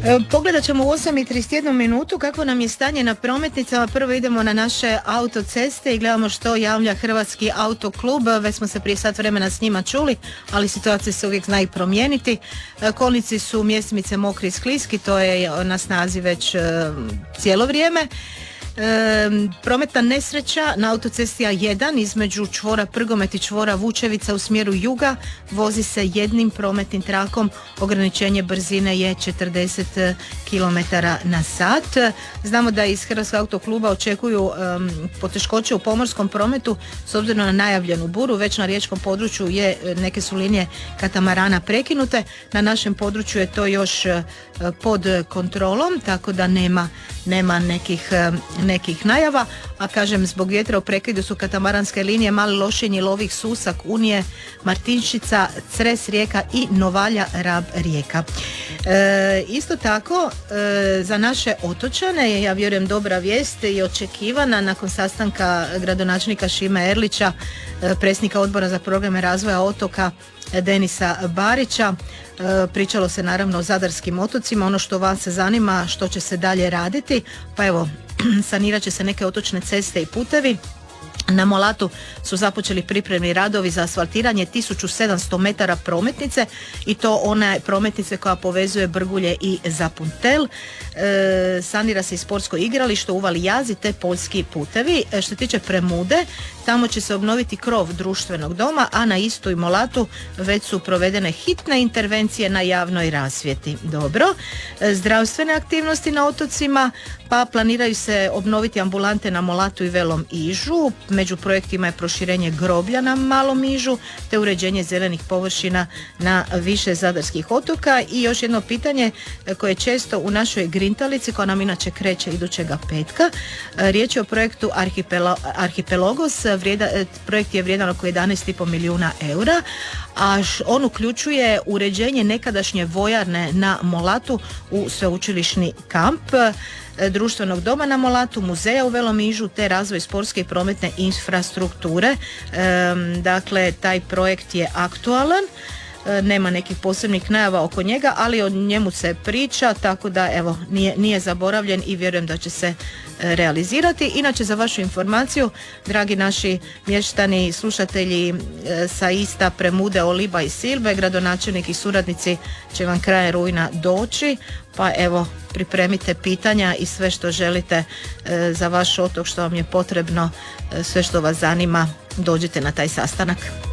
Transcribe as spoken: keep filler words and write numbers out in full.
Pogledat ćemo u osam i trideset jedna minutu kako nam je stanje na prometnicama. Prvo idemo na naše autoceste i gledamo što javlja Hrvatski autoklub. Već smo se prije sat vremena s njima čuli, ali situacija se uvijek zna i promijeniti. Kolnici su mjestimice mokri i skliski, to je na snazi već cijelo vrijeme. E, prometna nesreća na autocesti A jedan između čvora Prgomet i čvora Vučevica u smjeru juga vozi se jednim prometnim trakom, ograničenje brzine je četrdeset kilometara na sat. Znamo da iz Hrvatskog autokluba očekuju um, poteškoće u pomorskom prometu s obzirom na najavljenu buru. Već na riječkom području je neke su linije katamarana prekinute, na našem području je to još uh, pod kontrolom, tako da nema, nema nekih uh, nekih najava, a kažem zbog vjetra u prekidu su katamaranske linije Mali Lošinj, Lovih, Susak, Unije, Martinčica, Cres Rijeka i Novalja Rab Rijeka. E, isto tako e, za naše otočane, ja vjerujem dobra vijest i očekivana nakon sastanka gradonačelnika Šime Erlića, e, predsjednika odbora za programe razvoja otoka Denisa Barića. E, pričalo se naravno o zadarskim otocima. Ono što vas se zanima, što će se dalje raditi, pa evo, sanirat će se neke otočne ceste i putevi. Na Molatu su započeli pripremni radovi za asfaltiranje tisuću sedamsto metara prometnice i to one prometnice koja povezuje Brgulje i Zapuntel. E, sanira se i sportsko igralište u Uvali Jazi te poljski putevi. E, što tiče Premude, tamo će se obnoviti krov društvenog doma, a na Istu i Molatu već su provedene hitne intervencije na javnoj rasvjeti. Dobro. E, zdravstvene aktivnosti na otocima, pa planiraju se obnoviti ambulante na Molatu i Velom Ižu. Među projektima je proširenje groblja na Malom Ižu te uređenje zelenih površina na više zadarskih otoka. I još jedno pitanje koje je često u našoj grintalici, koja nam inače kreće idućega petka. Riječ je o projektu Arhipelo, Arhipelogos. Vrijeda, projekt je vrijedan oko jedanaest i pol milijuna eura, a on uključuje uređenje nekadašnje vojarne na Molatu u sveučilišni kamp, društvenog doma na Molatu, muzeja u Velom Ižu te razvoj sportske i prometne infrastrukture. E, dakle, taj projekt je aktualan. Nema nekih posebnih najava oko njega, ali o njemu se priča, tako da evo, nije, nije zaboravljen i vjerujem da će se realizirati. Inače, za vašu informaciju, dragi naši mještani i slušatelji sa Ista, Premude, Oliba i Silbe, gradonačelnik i suradnici će vam krajem rujna doći, pa evo, pripremite pitanja i sve što želite za vaš otok, što vam je potrebno, sve što vas zanima, dođite na taj sastanak.